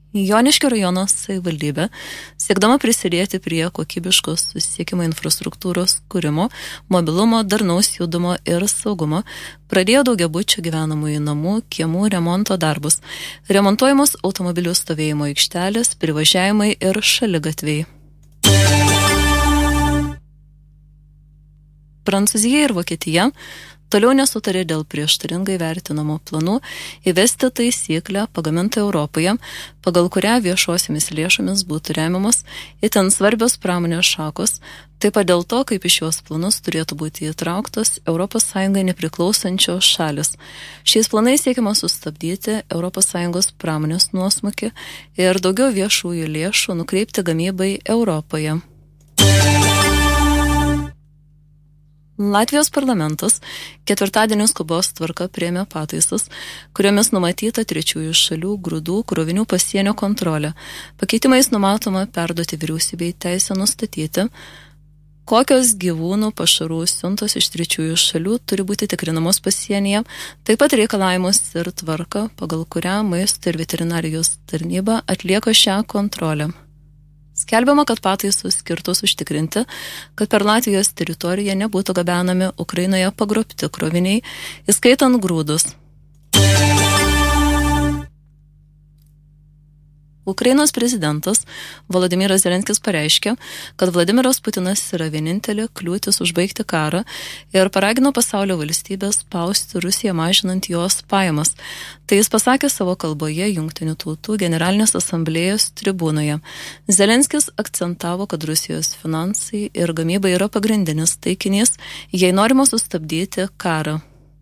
Joniškio rajono savivaldybė, siekdama prisidėti prie kokybiškos susisiekimo infrastruktūros kūrimo, mobilumo, darnaus judumo ir saugumo, pradėjo daugiabučių gyvenamųjų namų kiemų remonto darbus. Remontuojamos automobilių stovėjimo aikštelės, privažiavimai ir šaligatviai. Prancūzija ir Vokietija toliau nesutarė dėl prieštaringai vertinamo planų įvesti taisyklę pagamintą Europoje, pagal kurią viešosiamis lėšomis būtų remiamos itin svarbios pramonės šakos, taip pat dėl to, kaip iš šios planus turėtų būti įtrauktos ES nepriklausančios šalis. Šiais planais siekiama sustabdyti ES pramonės nuosmukį ir daugiau viešųjų lėšų nukreipti gamybai Europoje. Latvijos parlamentas ketvirtadienio skubos tvarka priėmė pataisas, kuriomis numatyta trečiųjų šalių grūdų krovinių pasienio kontrolė. Pakeitimais numatoma perduoti vyriausybei teisę nustatyti, kokios gyvūnų pašarų siuntos iš trečiųjų šalių turi būti tikrinamos pasienyje, taip pat reikalavimus ir tvarka, pagal kurią maisto ir veterinarijos tarnyba atlieka šią kontrolę. Skelbiama, kad pataisos skirtos užtikrinti, kad per Latvijos teritoriją nebūtų gabenami Ukrainoje pagrobti kroviniai, įskaitant grūdus. Ukrainos prezidentas Volodymyras Zelenskis pareiškė, kad Vladimiras Putinas yra vienintelė kliūtis užbaigti karą ir paragino pasaulio valstybės spausti Rusiją mažinant jos pajamas. Tai jis pasakė savo kalboje Jungtinių tautų generalinės asamblėjos tribūnoje. Zelenskis akcentavo, kad Rusijos finansai ir gamyba yra pagrindinis taikinys, jei norima sustabdyti karą.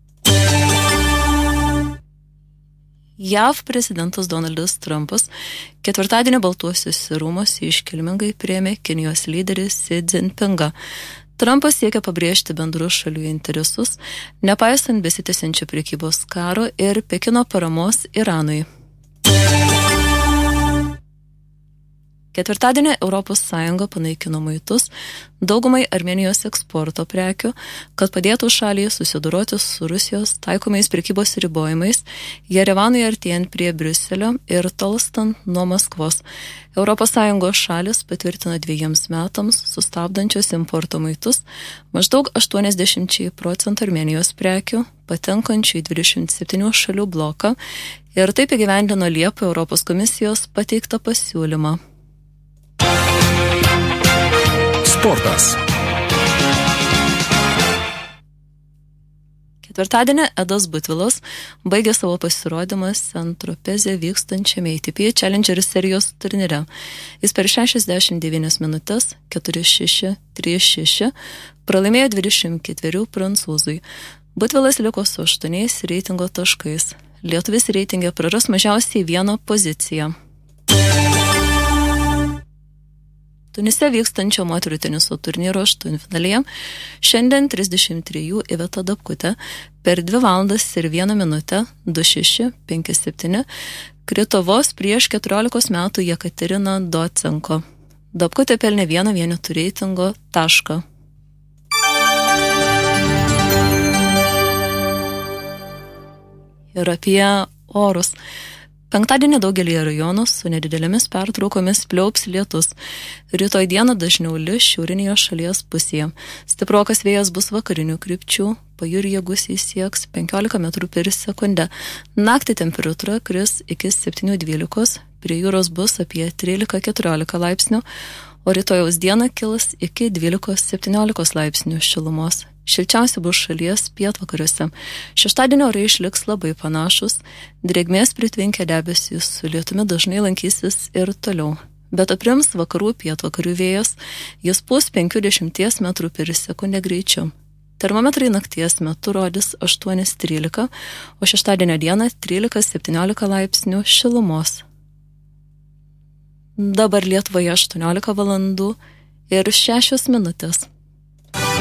JAV prezidentas Donaldas Trumpas ketvirtadienį Baltuosiuose rūmuose iškilmingai priėmė Kinijos lyderį Xi Jinpingą. Trumpas siekia pabrėžti bendrus šalių interesus, nepaisant besitęsiančio prekybos karo ir Pekino paramos Iranui. Ketvirtadienį ES panaikino muitus daugumai Armėnijos eksporto prekių, kad padėtų šaliai susidoroti su Rusijos taikomais prekybos ribojimais, Jerevanui artėjant prie Briuselio ir tolstant nuo Maskvos. ES šalis patvirtino 2 metams sustabdančios importo muitus maždaug 80% Armėnijos prekių, patenkančių į 27 šalių bloką, ir taip įgyvendino Liepą Europos komisijos pateiktą pasiūlymą. Sportas. Ketvirtadienį Edas Butvilas baigė savo pasirodymą Saint-Tropeze vykstančiame ATP Challenger serijos turnyre. Jis per 69 minutės 4-6, 3-6 pralaimėjo 24 prancūzui. Butvilas liko su 8 reitingo taškais. Lietuvis reitinge praras mažiausiai 1 poziciją. Tunise vykstančio moterų teniso turnyro aštuntfinalyje šiandien 33 Iveta Dabkutė per 2 valandas ir 1 minutę 2-6, 5-7 krito vos prieš 14 metų Jekateriną Docenko. Dabkutė pelnė 1 vienetų reitingo tašką. Ir apie orus. Penktadienį daugelį rajonų su nedidelėmis pertraukomis pliaups lietus. Rytoj dieną dažniau lis šiaurinėje šalies pusėje. Stiprokas vėjas bus vakarinių krypčių, pajūryje gūsiai sieks 15 m/s. Naktį temperatūra kris iki 7-12, prie jūros bus apie 13-14 laipsnių, o rytojaus dieną kils iki 12-17 laipsnių šilumos. Šilčiausia bus šalies pietvakariuose. Šeštadienio orai išliks labai panašus, drėgmės pritvinkę debesys su lietumi dažnai lankysis ir toliau. Bet aprims vakarų pietvakarių vėjas, jis pūs 50 m/s greičiu. Termometrai nakties metu rodys 8-13, o šeštadienio dieną 13-17 laipsnių šilumos. Dabar Lietuvoje 18 valandų ir 6 minutės.